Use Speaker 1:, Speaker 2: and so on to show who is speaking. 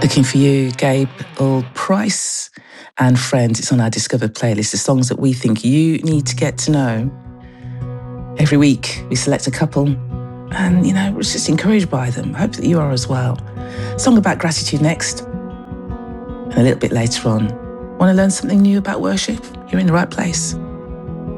Speaker 1: Looking for you, Gabe Price and Friends. It's on our Discovered playlist, the songs that we think you need to get to know. Every week we select a couple and, we're just encouraged by them. I hope that you are as well. Song about gratitude next. And a little bit later on, want to learn something new about worship? You're in the right place.